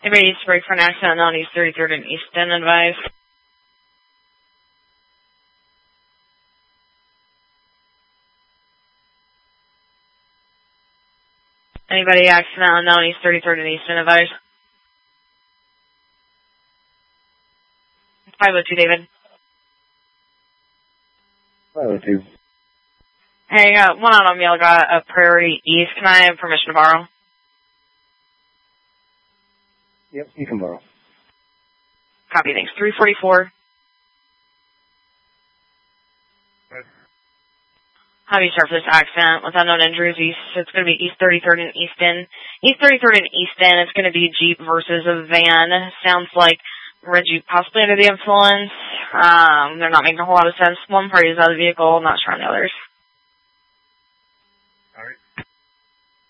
Anybody needs to break for an accident on East 33rd and Easton, advise. Anybody accident on East 33rd and Easton, advise. 502, David. 502. Hey, one out on Meal got a priority east. Can I have permission to borrow? Yep, you can borrow. Copy, thanks. 344. Heavy surface accident with unknown injuries east. So it's going to be East 33rd and Easton. East 33rd and Easton, it's going to be Jeep versus a van. Sounds like red Jeep possibly under the influence. They're not making a whole lot of sense. One party is out of the vehicle, not sure on the others.